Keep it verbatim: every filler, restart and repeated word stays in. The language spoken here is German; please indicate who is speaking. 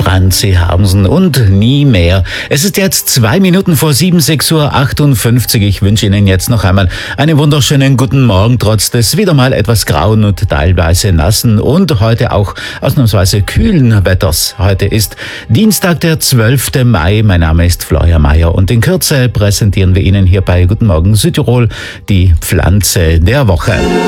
Speaker 1: Franzi Hamsen und nie mehr. Es ist jetzt zwei Minuten vor sieben, sechs Uhr achtundfünfzig. Ich wünsche Ihnen jetzt noch einmal einen wunderschönen guten Morgen, trotz des wieder mal etwas grauen und teilweise nassen und heute auch ausnahmsweise kühlen Wetters. Heute ist Dienstag, der zwölfte Mai. Mein Name ist Florian Mayer und in Kürze präsentieren wir Ihnen hier bei Guten Morgen Südtirol die Pflanze der Woche.